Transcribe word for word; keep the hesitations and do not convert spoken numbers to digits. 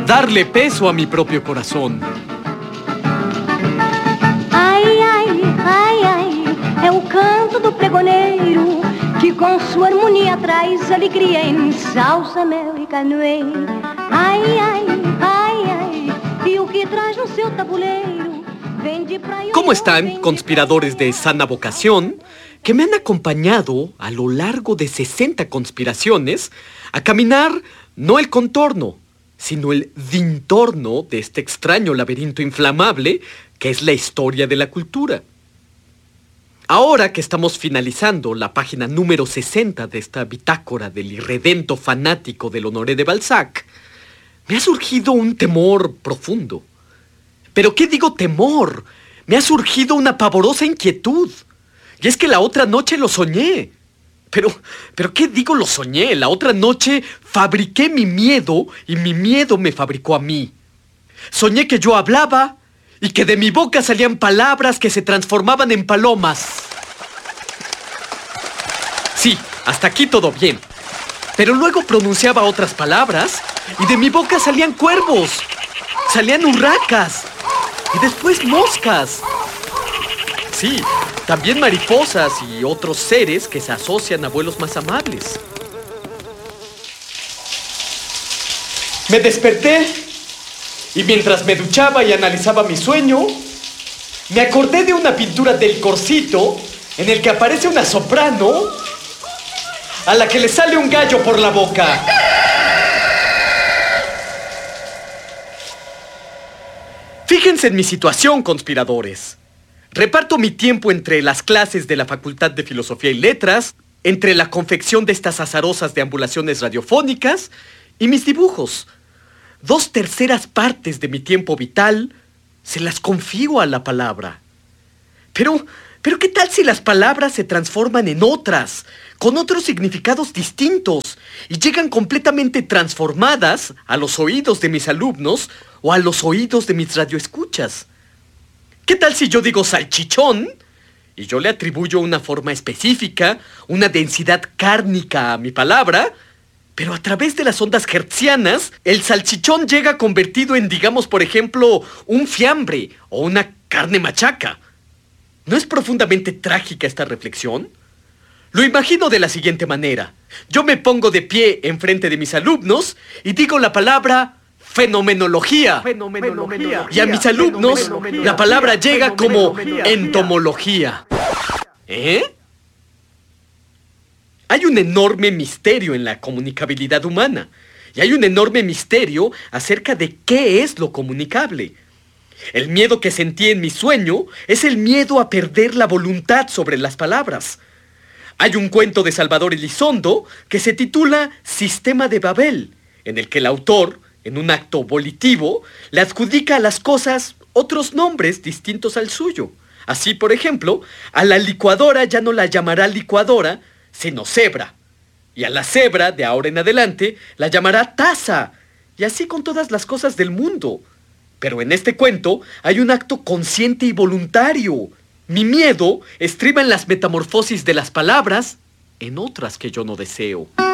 darle peso a mi propio corazón. Ai, ai, ai, ai, é o canto do pregoneiro que com sua harmonia traz alegria em salsa, mel e canoeiro. Ai, ai, ai, ai, e o que traz no seu tabuleiro vem de praia. ¿Cómo están, conspiradores de sana vocación, que me han acompañado a lo largo de sesenta conspiraciones a caminar no el contorno, sino el dintorno de este extraño laberinto inflamable que es la historia de la cultura? Ahora que estamos finalizando la página número sesenta de esta bitácora del irredento fanático del Honoré de Balzac, me ha surgido un temor profundo. ¿Pero qué digo temor? Me ha surgido una pavorosa inquietud. Y es que la otra noche lo soñé. Pero, pero ¿qué digo lo soñé? La otra noche fabriqué mi miedo y mi miedo me fabricó a mí. Soñé que yo hablaba y que de mi boca salían palabras que se transformaban en palomas. Sí, hasta aquí todo bien. Pero luego pronunciaba otras palabras y de mi boca salían cuervos, salían urracas y después moscas. Sí, también mariposas y otros seres que se asocian a vuelos más amables. Me desperté y mientras me duchaba y analizaba mi sueño, me acordé de una pintura del Corcito en el que aparece una soprano a la que le sale un gallo por la boca. Fíjense en mi situación, conspiradores. Reparto mi tiempo entre las clases de la Facultad de Filosofía y Letras, entre la confección de estas azarosas deambulaciones radiofónicas y mis dibujos. Dos terceras partes de mi tiempo vital se las confío a la palabra. Pero, pero ¿qué tal si las palabras se transforman en otras, con otros significados distintos, y llegan completamente transformadas a los oídos de mis alumnos o a los oídos de mis radioescuchas? ¿Qué tal si yo digo salchichón y yo le atribuyo una forma específica, una densidad cárnica a mi palabra, pero a través de las ondas hertzianas, el salchichón llega convertido en, digamos, por ejemplo, un fiambre o una carne machaca? ¿No es profundamente trágica esta reflexión? Lo imagino de la siguiente manera. Yo me pongo de pie enfrente de mis alumnos y digo la palabra fenomenología. Fenomenología. Y a mis alumnos la palabra llega como entomología. ¿Eh? Hay un enorme misterio en la comunicabilidad humana. Y hay un enorme misterio acerca de qué es lo comunicable. El miedo que sentí en mi sueño es el miedo a perder la voluntad sobre las palabras. Hay un cuento de Salvador Elizondo que se titula Sistema de Babel, en el que el autor, en un acto volitivo, le adjudica a las cosas otros nombres distintos al suyo. Así, por ejemplo, a la licuadora ya no la llamará licuadora, sino cebra. Y a la cebra, de ahora en adelante, la llamará taza. Y así con todas las cosas del mundo. Pero en este cuento hay un acto consciente y voluntario. Mi miedo estriba en las metamorfosis de las palabras en otras que yo no deseo.